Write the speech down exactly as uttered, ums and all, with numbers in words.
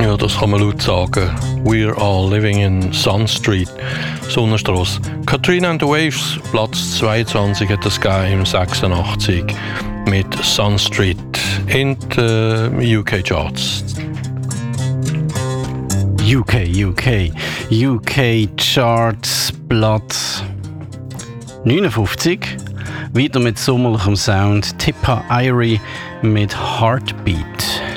Ja, das kann man laut sagen. We're all living in Sun Street, Sonnenstrasse. Katrina and the Waves, Platz zweiundzwanzig hat es gegeben im sechsundachtzig mit Sun Street in den U K Charts. U K, U K, U K Charts, Platz neunundfünfzig. Weiter mit sommerlichem Sound, Tippa Irie mit Heartbeat.